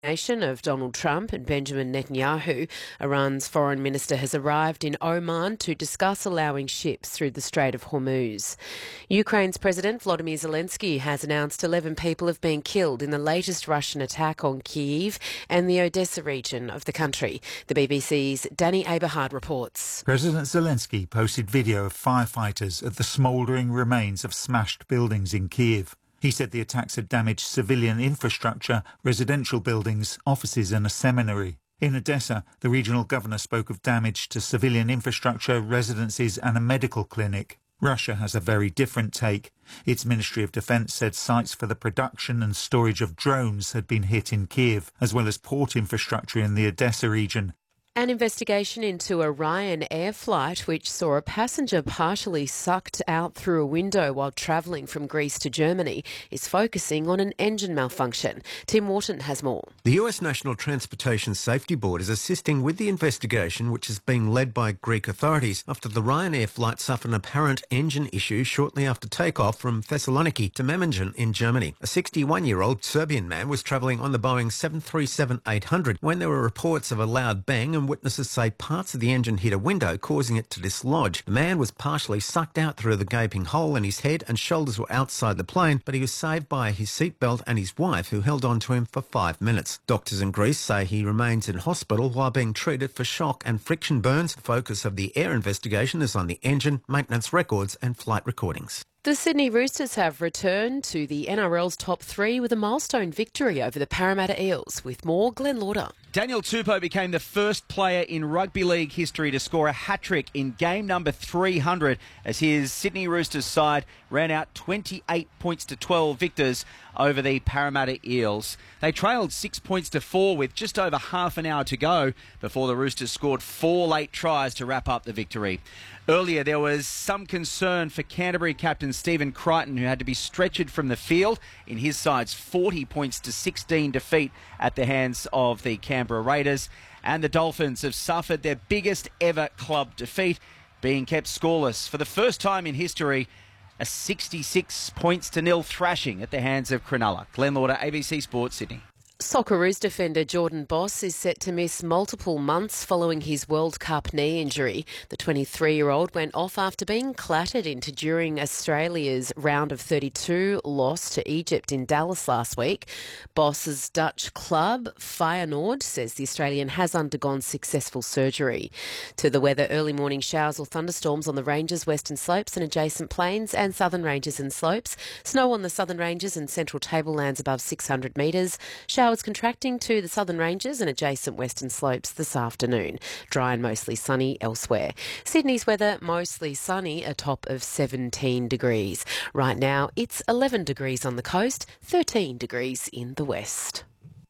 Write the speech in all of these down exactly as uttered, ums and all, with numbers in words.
Nation of Donald Trump and Benjamin Netanyahu, Iran's foreign minister has arrived in Oman to discuss allowing ships through the Strait of Hormuz. Ukraine's President Volodymyr Zelensky has announced eleven people have been killed in the latest Russian attack on Kyiv and the Odessa region of the country. The B B C's Danny Aberhard reports. President Zelensky posted video of firefighters at the smouldering remains of smashed buildings in Kyiv. He said the attacks had damaged civilian infrastructure, residential buildings, offices and a seminary. In Odessa, the regional governor spoke of damage to civilian infrastructure, residences and a medical clinic. Russia has a very different take. Its Ministry of Defence said sites for the production and storage of drones had been hit in Kyiv, as well as port infrastructure in the Odessa region. An investigation into a Ryanair flight which saw a passenger partially sucked out through a window while travelling from Greece to Germany is focusing on an engine malfunction. Tim Wharton has more. The U S National Transportation Safety Board is assisting with the investigation, which is being led by Greek authorities after the Ryanair flight suffered an apparent engine issue shortly after takeoff from Thessaloniki to Memmingen in Germany. A sixty-one-year-old Serbian man was travelling on the Boeing seven thirty-seven eight hundred when there were reports of a loud bang, and witnesses say parts of the engine hit a window, causing it to dislodge. The man was partially sucked out through the gaping hole, and his head and shoulders were outside the plane, but he was saved by his seatbelt and his wife, who held on to him for five minutes. Doctors in Greece say he remains in hospital while being treated for shock and friction burns. The focus of the air investigation is on the engine, maintenance records and flight recordings. The Sydney Roosters have returned to the N R L's top three with a milestone victory over the Parramatta Eels. With more, Glenn Lauder. Daniel Tupou became the first player in rugby league history to score a hat-trick in game number three hundred as his Sydney Roosters side ran out twenty-eight points to twelve victors over the Parramatta Eels. They trailed six points to four with just over half an hour to go before the Roosters scored four late tries to wrap up the victory. Earlier, there was some concern for Canterbury captain Stephen Crichton, who had to be stretchered from the field in his side's forty points to sixteen defeat at the hands of the Canberra Raiders. And the Dolphins have suffered their biggest ever club defeat, being kept scoreless for the first time in history. A sixty-six points to nil thrashing at the hands of Cronulla. Glenn Lauder, A B C Sports, Sydney. Socceroos defender Jordan Boss is set to miss multiple months following his World Cup knee injury. The twenty-three-year-old went off after being clattered into during Australia's round of thirty-two loss to Egypt in Dallas last week. Boss's Dutch club, Feyenoord, says the Australian has undergone successful surgery. To the weather, early morning showers or thunderstorms on the ranges, western slopes and adjacent plains, and southern ranges and slopes. Snow on the southern ranges and central tablelands above six hundred metres. Showers contracting to the southern ranges and adjacent western slopes this afternoon. Dry and mostly sunny elsewhere. Sydney's weather mostly sunny, a top of seventeen degrees. Right now it's eleven degrees on the coast, thirteen degrees in the west.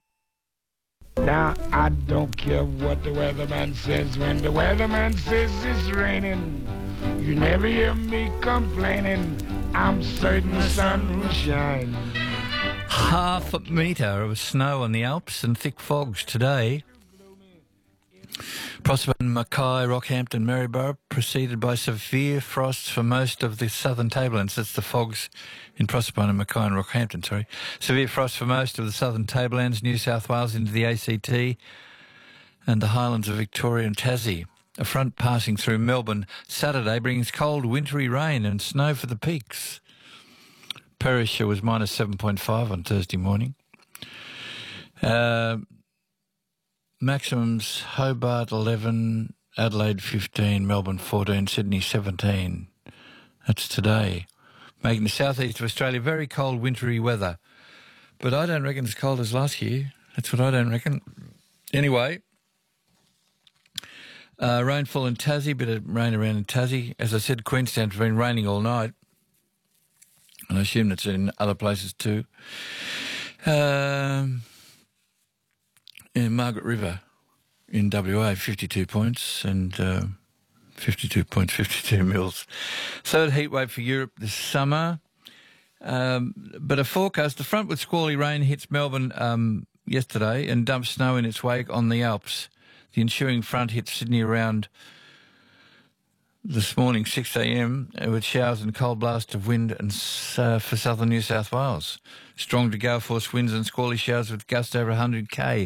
Now I don't care what the weatherman says. When the weatherman says it's raining, you never hear me complaining. I'm certain the sun will shine. Half a metre of snow on the Alps and thick fogs today. Proserpine, Mackay, Rockhampton, Maryborough, preceded by severe frosts for most of the southern tablelands. That's the fogs in Proserpine and Mackay and Rockhampton, sorry. Severe frost for most of the southern tablelands, New South Wales into the A C T and the highlands of Victoria and Tassie. A front passing through Melbourne Saturday brings cold, wintry rain and snow for the peaks. Perisher was minus seven point five on Thursday morning. Uh, maximums Hobart eleven, Adelaide fifteen, Melbourne fourteen, Sydney seventeen. That's today. Making the southeast of Australia very cold, wintry weather. But I don't reckon it's cold as last year. That's what I don't reckon. Anyway, uh, rainfall in Tassie, bit of rain around in Tassie. As I said, Queenstown's been raining all night. And I assume it's in other places too. Um, in Margaret River in W A, fifty-two points and uh, fifty-two points, fifty-two mils. Third heat wave for Europe this summer. Um, but a forecast, the front with squally rain hits Melbourne um, yesterday and dumps snow in its wake on the Alps. The ensuing front hit Sydney around this morning, six a m, with showers and cold blast of wind and uh, for southern New South Wales. Strong to gale force winds and squally showers with gusts over one hundred k.